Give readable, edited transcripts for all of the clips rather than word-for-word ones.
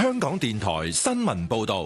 香港電台新聞報道。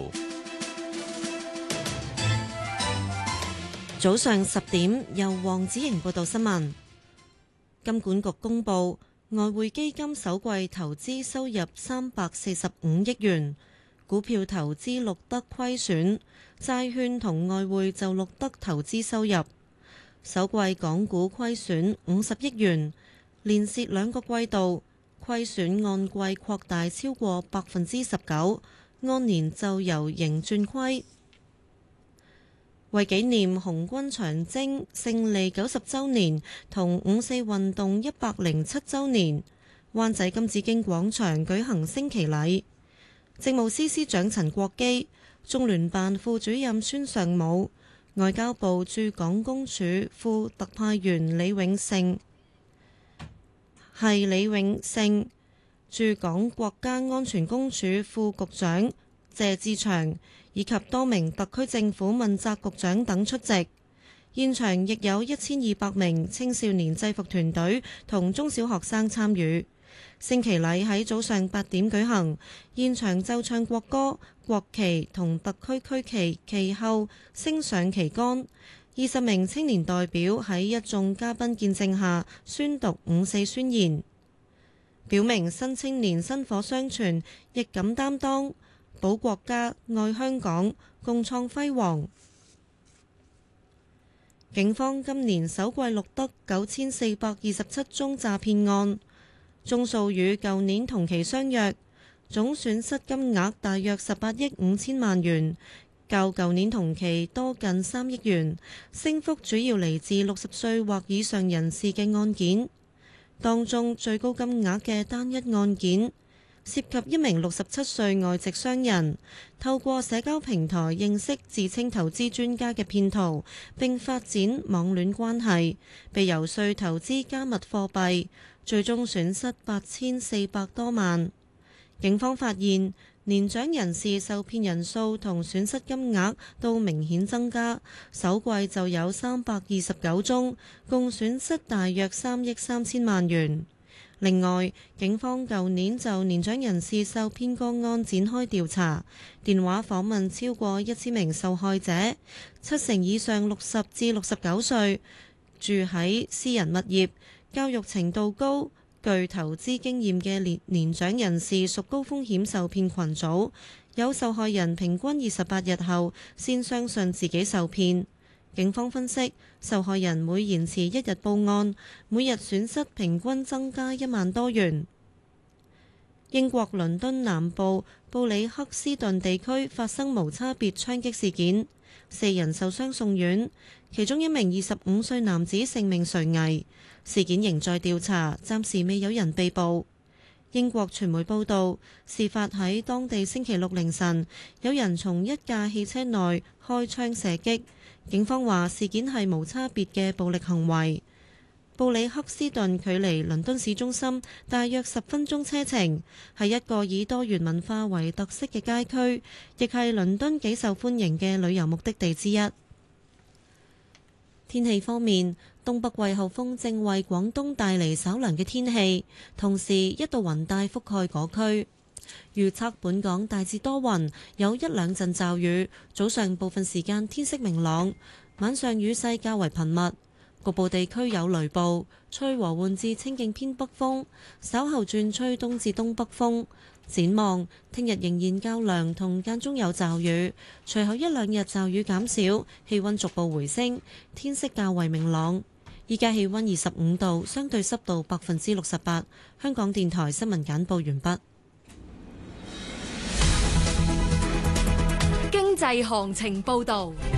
早上10點，由黃子瑩報道新聞。金管局公布，外匯基金首季投資收入345億元，股票投資錄得虧損，債券同外匯就錄得投資收入。首季港股虧損50億元，連蝕2個季度，虧損按季擴大超過19%，按年就由盈轉虧。為紀念紅軍長征勝利90週年同五四運動107週年，灣仔金紫荊廣場舉行升旗禮。政務司司長陳國基、中聯辦副主任孫尚武、外交部駐港公署副特派員李永勝、駐港國家安全公署副局長謝志祥以及多名特區政府問責局長等出席，現場亦有1200名青少年制服團隊同中小學生參與。升旗禮喺早上8點舉行，現場奏唱國歌、國旗同特區區旗，其後升上旗杆。20名青年代表喺一眾嘉賓見證下宣讀五四宣言，表明新青年薪火相傳，亦敢擔當，保國家、愛香港，共創輝煌。警方今年首季錄得9427宗詐騙案，宗數與舊年同期相若，總損失金額大約18億5千萬元，較舊年同期多近3億元，升幅主要嚟自60歲或以上人士嘅案件。當中最高金額嘅單一案件，涉及一名67歲外籍商人，透過社交平台認識自稱投資專家嘅騙徒，並發展網戀關係，被遊說投資加密貨幣，最終損失8400多萬。警方發現，年長人士受騙人數同損失金額都明顯增加，首季就有329宗，共損失大約3億3千萬元。另外，警方舊年就年長人士受騙個案展開調查，電話訪問超過1000名受害者，70%以上60至69歲，住喺私人物業，教育程度高，具投資經驗嘅年長人士屬高風險受騙群組，有受害人平均28日後先相信自己受騙。警方分析，受害人每延遲1日報案，每日損失平均增加1萬多元。英國倫敦南部布里克斯頓地區發生無差別槍擊事件，4人受傷送院，其中一名25歲男子性命垂危。事件仍在調查，暫時未有人被捕。英國傳媒報道，事發喺當地星期六凌晨，有人從一架汽車內開槍射擊。警方話事件係無差別嘅暴力行為。布里克斯頓距離倫敦市中心大約10分鐘車程，係一個以多元文化為特色嘅街區，亦係倫敦幾受歡迎嘅旅遊目的地之一。天氣方面，東北季候風正為廣東帶嚟稍涼嘅天氣，同時一道雲帶覆蓋嗰區。預測本港大致多雲，有1兩陣驟雨，早上部分時間天色明朗，晚上雨勢較為頻密，局部地區有雷暴，吹和緩至清勁偏北風，稍後轉吹東至東北風。展望聽日仍然較涼，同間中有驟雨，隨後1兩日驟雨減少，氣溫逐步回升，天色較為明朗。依家氣溫25度，相對濕度68%。香港電台新聞簡報完畢。 經濟行情報道。